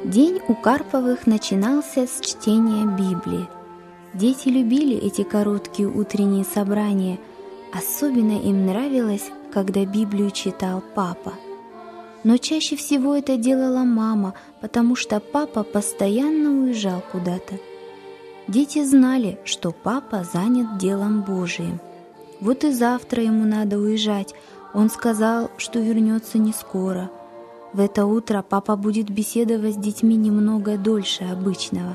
День у Карповых начинался с чтения Библии. Дети любили эти короткие утренние собрания. Особенно им нравилось, когда Библию читал папа. Но чаще всего это делала мама, потому что папа постоянно уезжал куда-то. Дети знали, что папа занят делом Божиим. Вот и завтра ему надо уезжать. Он сказал, что вернется не скоро. В это утро папа будет беседовать с детьми немного дольше обычного.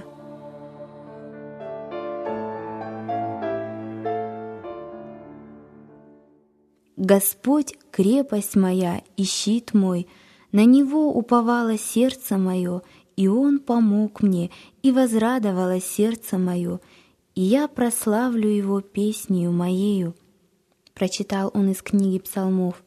Господь — крепость моя и щит мой, на Него уповало сердце мое, и Он помог мне, и возрадовалось сердце мое, и я прославлю Его песнею моею. Прочитал он из книги Псалмов.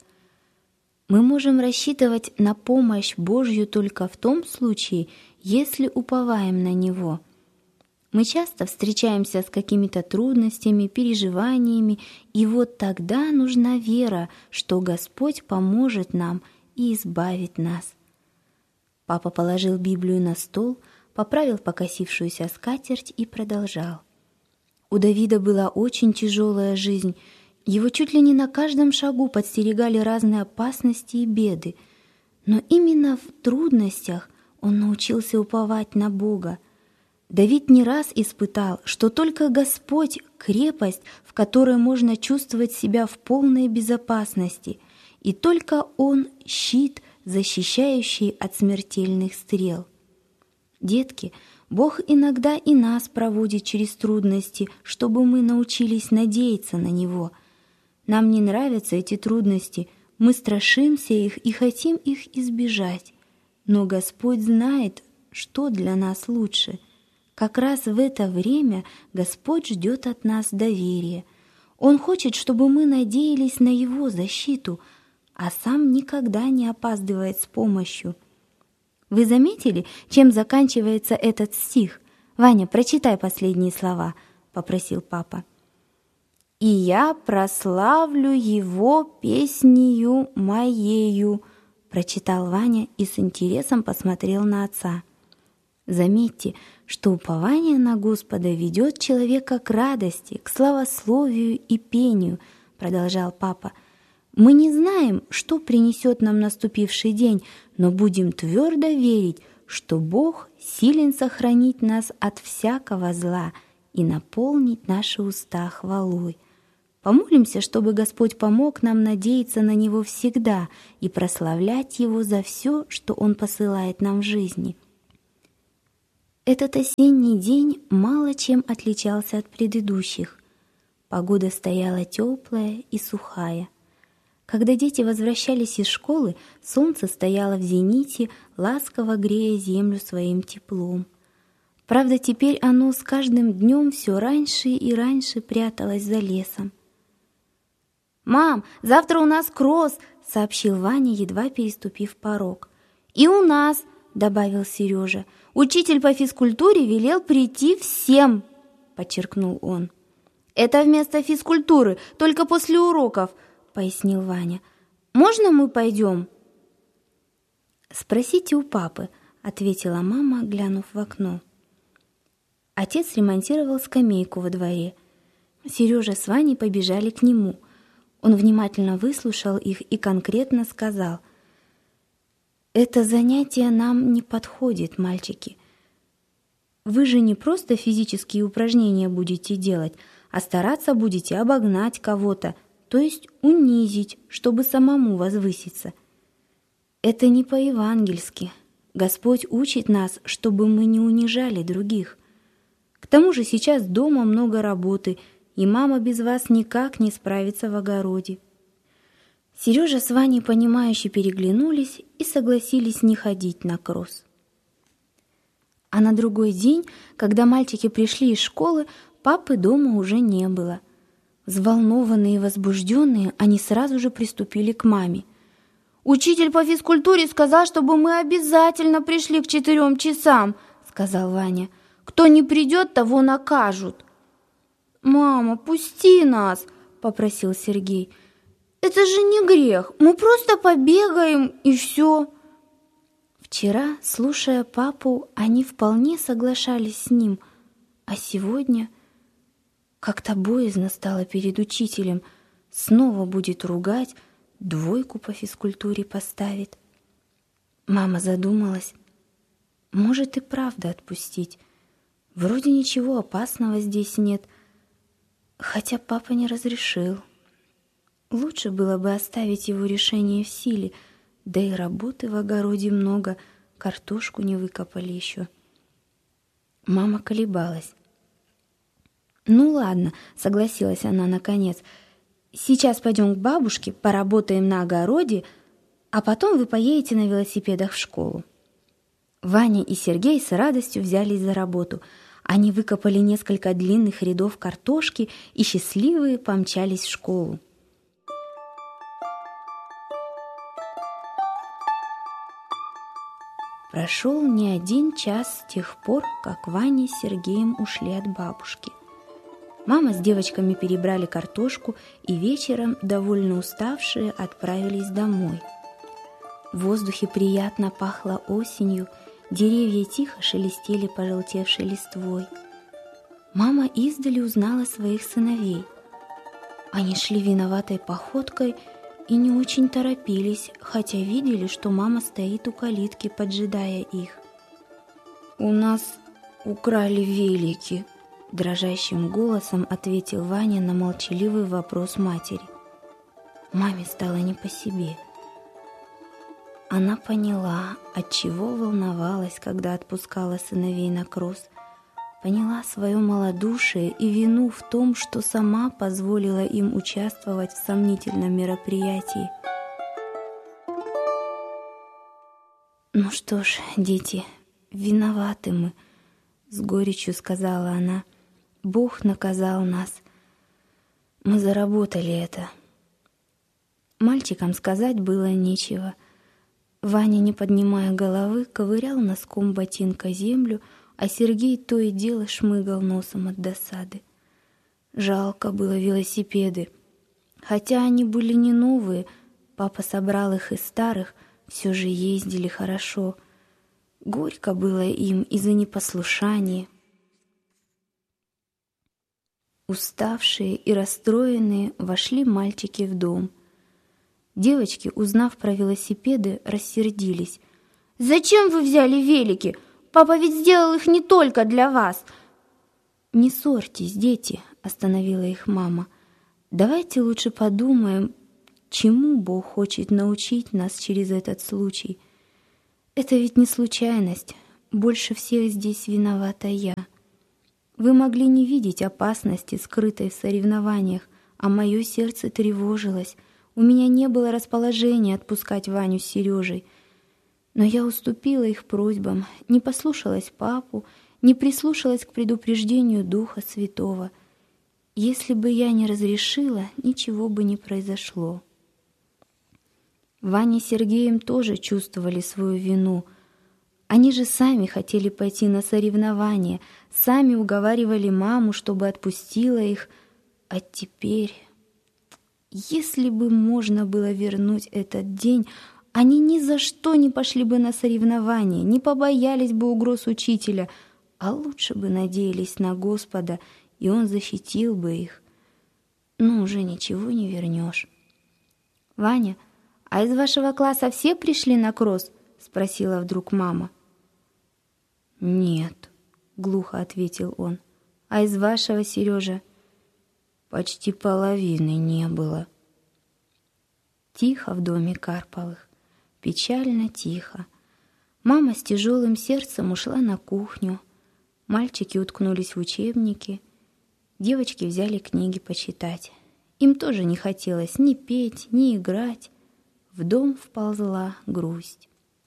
Мы можем рассчитывать на помощь Божью только в том случае, если уповаем на Него. Мы часто встречаемся с какими-то трудностями, переживаниями, и вот тогда нужна вера, что Господь поможет нам и избавит нас. Папа положил Библию на стол, поправил покосившуюся скатерть и продолжал. У Давида была очень тяжелая жизнь. Его чуть ли не на каждом шагу подстерегали разные опасности и беды. Но именно в трудностях он научился уповать на Бога. Давид не раз испытал, что только Господь — крепость, в которой можно чувствовать себя в полной безопасности, и только Он — щит, защищающий от смертельных стрел. Детки, Бог иногда и нас проводит через трудности, чтобы мы научились надеяться на Него. Нам не нравятся эти трудности, мы страшимся их и хотим их избежать. Но Господь знает, что для нас лучше. Как раз в это время Господь ждет от нас доверия. Он хочет, чтобы мы надеялись на Его защиту, а сам никогда не опаздывает с помощью. Вы заметили, чем заканчивается этот стих? Ваня, прочитай последние слова, попросил папа. «И я прославлю Его песнею моею», прочитал Ваня и с интересом посмотрел на отца. Заметьте, что упование на Господа ведет человека к радости, к славословию и пению, продолжал папа. Мы не знаем, что принесет нам наступивший день, но будем твердо верить, что Бог силен сохранить нас от всякого зла и наполнить наши уста хвалой. Помолимся, чтобы Господь помог нам надеяться на Него всегда и прославлять Его за все, что Он посылает нам в жизни. Этот осенний день мало чем отличался от предыдущих. Погода стояла теплая и сухая. Когда дети возвращались из школы, солнце стояло в зените, ласково грея землю своим теплом. Правда, теперь оно с каждым днем все раньше и раньше пряталось за лесом. «Мам, завтра у нас кросс!» — сообщил Ваня, едва переступив порог. «И у нас!» — добавил Сережа. «Учитель по физкультуре велел прийти всем!» — подчеркнул он. «Это вместо физкультуры, только после уроков!» — пояснил Ваня. «Можно мы пойдем?» «Спросите у папы», — ответила мама, глянув в окно. Отец ремонтировал скамейку во дворе. Сережа с Ваней побежали к нему. Он внимательно выслушал их и конкретно сказал: «Это занятие нам не подходит, мальчики. Вы же не просто физические упражнения будете делать, а стараться будете обогнать кого-то, то есть унизить, чтобы самому возвыситься. Это не по-евангельски. Господь учит нас, чтобы мы не унижали других. К тому же сейчас дома много работы, и мама без вас никак не справится в огороде». Сережа с Ваней, понимающе переглянулись и согласились не ходить на кросс. А на другой день, когда мальчики пришли из школы, папы дома уже не было. Взволнованные и возбужденные, они сразу же приступили к маме. «Учитель по физкультуре сказал, чтобы мы обязательно пришли к 4 часам», — сказал Ваня. «Кто не придет, того накажут». «Мама, пусти нас», — попросил Сергей. «Это же не грех, мы просто побегаем и все». Вчера, слушая папу, они вполне соглашались с ним, а сегодня как-то боязно стало перед учителем. Снова будет ругать, 2 по физкультуре поставит. Мама задумалась. Может и правда отпустить. Вроде ничего опасного здесь нет, хотя папа не разрешил. Лучше было бы оставить его решение в силе, да и работы в огороде много, картошку не выкопали еще. Мама колебалась. «Ну ладно», — согласилась она наконец. «Сейчас пойдем к бабушке, поработаем на огороде, а потом вы поедете на велосипедах в школу». Ваня и Сергей с радостью взялись за работу. Они выкопали несколько длинных рядов картошки и счастливые помчались в школу. Прошел не 1 час с тех пор, как Ваня с Сергеем ушли от бабушки. Мама с девочками перебрали картошку и вечером, довольно уставшие, отправились домой. В воздухе приятно пахло осенью, деревья тихо шелестели пожелтевшей листвой. Мама издали узнала своих сыновей. Они шли виноватой походкой и не очень торопились, хотя видели, что мама стоит у калитки, поджидая их. «У нас украли велики», — дрожащим голосом ответил Ваня на молчаливый вопрос матери. Маме стало не по себе. Она поняла, отчего волновалась, когда отпускала сыновей на кросс. Поняла свое малодушие и вину в том, что сама позволила им участвовать в сомнительном мероприятии. «Ну что ж, дети, виноваты мы», — с горечью сказала она. «Бог наказал нас. Мы заработали это». Мальчикам сказать было нечего. Ваня, не поднимая головы, ковырял носком ботинка землю, а Сергей то и дело шмыгал носом от досады. Жалко было велосипеды. Хотя они были не новые, папа собрал их из старых, все же ездили хорошо. Горько было им из-за непослушания. Уставшие и расстроенные вошли мальчики в дом. Девочки, узнав про велосипеды, рассердились. «Зачем вы взяли велики? Папа ведь сделал их не только для вас!» «Не ссорьтесь, дети», — остановила их мама. «Давайте лучше подумаем, чему Бог хочет научить нас через этот случай. Это ведь не случайность. Больше всех здесь виновата я. Вы могли не видеть опасности, скрытой в соревнованиях, а мое сердце тревожилось. У меня не было расположения отпускать Ваню с Сережей. Но я уступила их просьбам, не послушалась папу, не прислушалась к предупреждению Духа Святого. Если бы я не разрешила, ничего бы не произошло». Ваня с Сергеем тоже чувствовали свою вину. Они же сами хотели пойти на соревнования, сами уговаривали маму, чтобы отпустила их. А теперь, если бы можно было вернуть этот день, они ни за что не пошли бы на соревнования, не побоялись бы угроз учителя, а лучше бы надеялись на Господа, и Он защитил бы их. Но уже ничего не вернешь. «Ваня, а из вашего класса все пришли на кросс?» — спросила вдруг мама. «Нет», — глухо ответил он. «А из вашего, Сережа?» «Почти половины не было». Тихо в доме Карповых, печально тихо. Мама с тяжелым сердцем ушла на кухню. Мальчики уткнулись в учебники. Девочки взяли книги почитать. Им тоже не хотелось ни петь, ни играть. В дом вползла грусть.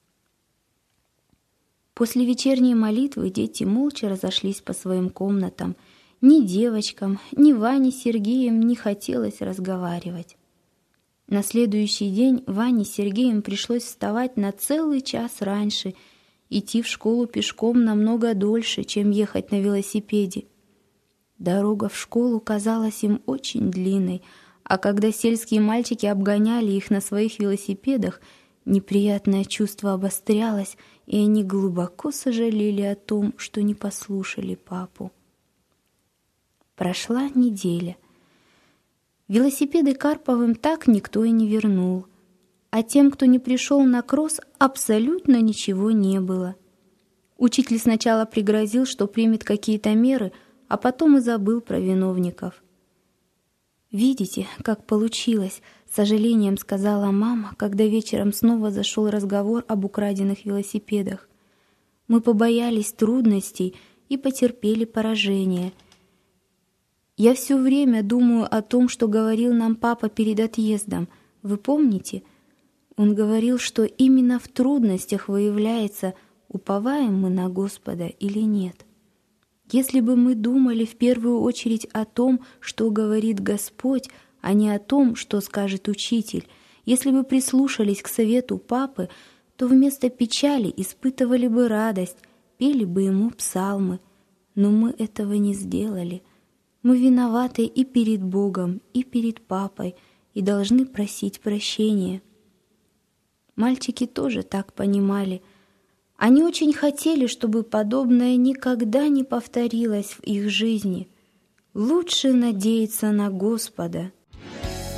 После вечерней молитвы дети молча разошлись по своим комнатам. Ни девочкам, ни Ване с Сергеем не хотелось разговаривать. На следующий день Ване с Сергеем пришлось вставать на целый час раньше, идти в школу пешком намного дольше, чем ехать на велосипеде. Дорога в школу казалась им очень длинной, а когда сельские мальчики обгоняли их на своих велосипедах, Неприятное чувство обострялось, и они глубоко сожалели о том, что не послушали папу. Прошла неделя. Велосипеды Карповым так никто и не вернул, а тем, кто не пришел на кросс, абсолютно ничего не было. Учитель сначала пригрозил, что примет какие-то меры, а потом и забыл про виновников. «Видите, как получилось», — с сожалением сказала мама, когда вечером снова зашел разговор об украденных велосипедах. «Мы побоялись трудностей и потерпели поражение. Я все время думаю о том, что говорил нам папа перед отъездом. Вы помните? Он говорил, что именно в трудностях выявляется, уповаем мы на Господа или нет. Если бы мы думали в первую очередь о том, что говорит Господь, а не о том, что скажет учитель, если бы прислушались к совету папы, то вместо печали испытывали бы радость, пели бы ему псалмы. Но мы этого не сделали. Мы виноваты и перед Богом, и перед папой, и должны просить прощения». Мальчики тоже так понимали. Они очень хотели, чтобы подобное никогда не повторилось в их жизни. Лучше надеяться на Господа,